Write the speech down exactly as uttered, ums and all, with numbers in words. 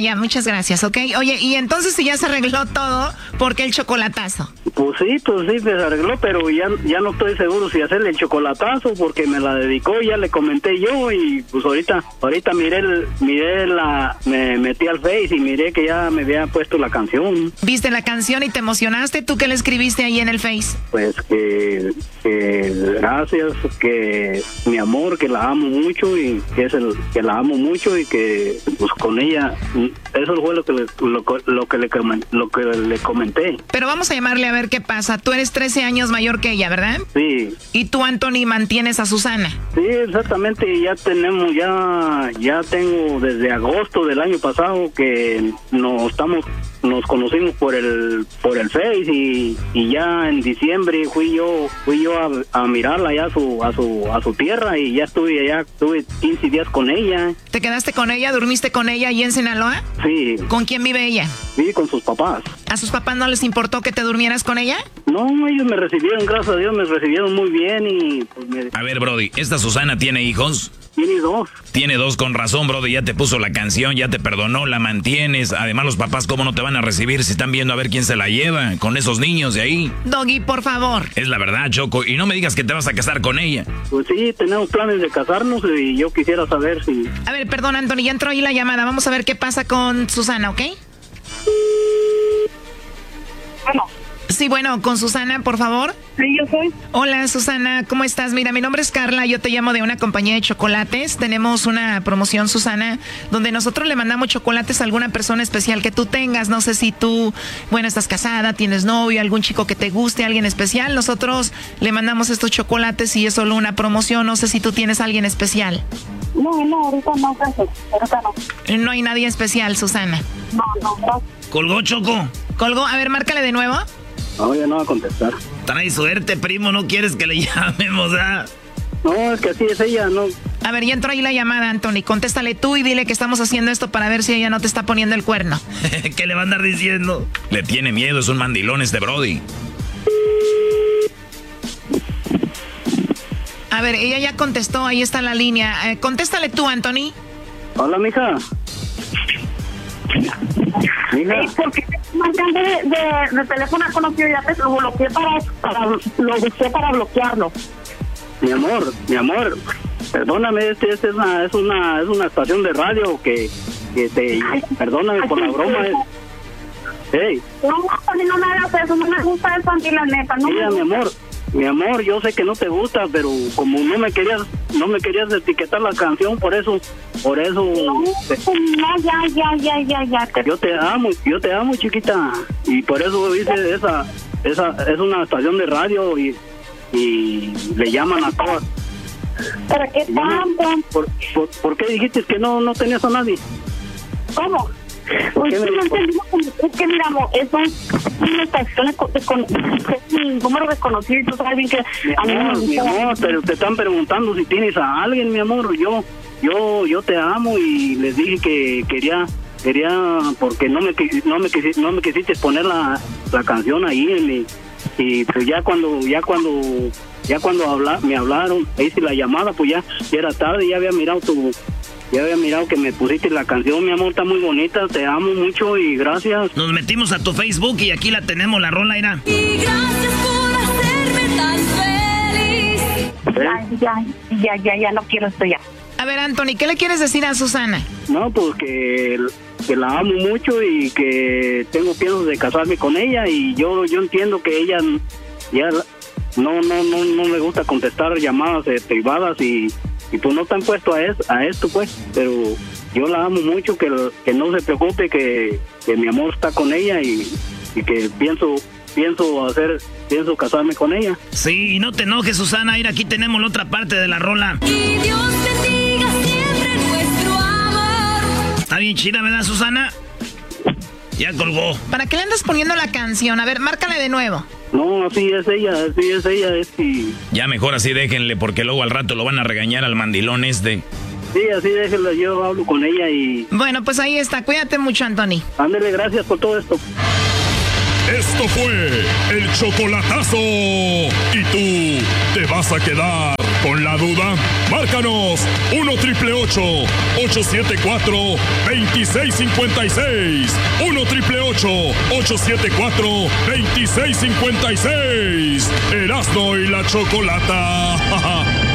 ya, muchas gracias, ¿ok? Oye, y entonces si ya se arregló todo, ¿por qué el chocolatazo? Pues sí, pues sí, se arregló, pero ya, ya no estoy seguro si hacerle el chocolatazo porque me la dedicó, ya le comenté yo y pues ahorita, ahorita miré, el, miré la, me metí al Face y miré que ya me había puesto la canción. ¿Viste la canción y te emocionaste? ¿Tú qué le escribiste ahí en el Face? Pues que, que gracias, que mi amor, que la amo mucho y que es el, que la amo mucho y que pues con ella, eso fue lo que le, lo, lo que le, lo que le comenté. Pero vamos a llamarle a ver qué pasa. Tú eres trece años mayor que ella, ¿verdad? Sí. ¿Y tú, Anthony, mantienes a Susana? Sí, exactamente, ya tenemos, ya, ya tengo desde agosto del año pasado que nos estamos, nos conocimos por el, por el Face y, y ya en diciembre fui yo, fui yo a, a mirarla allá a su, a su, a su tierra y ya estuve allá, estuve quince días con ella. ¿Te quedaste con ella? ¿Durmiste con ella ahí en Sinaloa? Sí. ¿Con quién vive ella? Sí, con sus papás. ¿A sus papás no les importó que te durmieras con ella? No, ellos me recibieron, gracias a Dios, me recibieron muy bien y pues me... A ver, Brody, ¿esta Susana tiene hijos? Tiene dos. Tiene dos, con razón, Brody, ya te puso la canción, ya te perdonó, la mantienes. Además, los papás, ¿cómo no te van a recibir si están viendo a ver quién se la lleva con esos niños de ahí? Doggy, por favor. Es la verdad, Choco, y no me digas que te vas a casar con ella. Pues sí, tenemos planes de casarnos y yo quisiera saber si... A ver, perdón, Anthony, ya entró ahí la llamada. Vamos a ver qué pasa con Susana, ¿ok? Bueno. Sí, bueno, con Susana, por favor. Sí, yo soy. Hola, Susana, ¿cómo estás? Mira, mi nombre es Carla, yo te llamo de una compañía de chocolates. Tenemos una promoción, Susana, donde nosotros le mandamos chocolates a alguna persona especial que tú tengas. No sé si tú, bueno, estás casada, tienes novio, algún chico que te guste, alguien especial. Nosotros le mandamos estos chocolates y es solo una promoción. No sé si tú tienes a alguien especial. No, no, ahorita no, gracias. Ahorita no. No hay nadie especial, Susana. No, no, no. ¿Colgó, Choco? ¿Colgó? A ver, márcale de nuevo. No, ya no va a contestar. Trae suerte, primo, no quieres que le llamemos, ¿ah? No, es que así es ella, no. A ver, ya entró ahí la llamada, Anthony. Contéstale tú y dile que estamos haciendo esto para ver si ella no te está poniendo el cuerno. ¿Qué le va a andar diciendo? Le tiene miedo, es un mandilón este Brody. A ver, ella ya contestó, ahí está la línea. Eh, contéstale tú, Anthony. Hola, mija. Mija. Sí, porque marcando de, de, de teléfono conocido ya te lo bloqueé para, para lo busqué para bloquearlo. Mi amor, mi amor, perdóname, este, este es una, es una, es una estación de radio que, que te, ay, perdóname ay, por la broma. Es, hey. No, no, no me hagas eso, no me gusta eso, Andy, la neta, no. Mira, mi amor, mi amor, yo sé que no te gusta, pero como no me querías, no me querías etiquetar la canción, por eso, por eso. No, te, no, ya, ya, ya, ya, ya. Te... Yo te amo, yo te amo, chiquita, y por eso hice esa, esa, es una estación de radio y, y le llaman a todas. ¿Pero qué tanto? ¿Por, por, ¿Por qué dijiste que no, no tenías a nadie? ¿Cómo? Pues sí, no entendimos, es que miramos, es una estación de con un número desconocido y tú sabes bien que mi a mí amor, me mi amor, pero te están preguntando si tienes a alguien, mi amor. Yo, yo, yo te amo y les dije que quería, quería, porque no me, no me, no me quisiste poner la, la canción ahí en mi, y pues ya cuando, ya cuando, ya cuando habla, me hablaron, hice la llamada, pues ya, ya era tarde, ya había mirado tu Ya había mirado que me pusiste la canción, mi amor, está muy bonita, te amo mucho y gracias. Nos metimos a tu Facebook y aquí la tenemos, la rola, era. Y gracias por hacerme tan feliz. ¿Eh? Ya, ya, ya, ya, no quiero esto ya. A ver, Anthony, ¿qué le quieres decir a Susana? No, pues que, que la amo mucho y que tengo piensos de casarme con ella y yo, yo entiendo que ella ya no, no, no, no me gusta contestar llamadas eh, privadas y... Y pues no están puestos a, es, a esto, pues, pero yo la amo mucho, que, que no se preocupe, que, que mi amor está con ella y, y que pienso pienso hacer, pienso casarme con ella. Sí, y no te enojes, Susana, ir aquí tenemos la otra parte de la rola. Y Dios bendiga siempre nuestro amor. Está bien chida, ¿verdad, Susana? Ya colgó. ¿Para qué le andas poniendo la canción? A ver, márcale de nuevo. No, así es ella, así es ella, es que... Ya mejor así déjenle, porque luego al rato lo van a regañar al mandilón este. Sí, así déjenla, yo hablo con ella y... Bueno, pues ahí está, cuídate mucho, Anthony. Ándele, gracias por todo esto. Esto fue el chocolatazo. ¿Y tú te vas a quedar con la duda? Márcanos uno triple ocho, ocho siete cuatro, dos seis cinco seis. uno triple ocho, ocho siete cuatro, dos seis cinco seis. Erasmo y la Chocolata.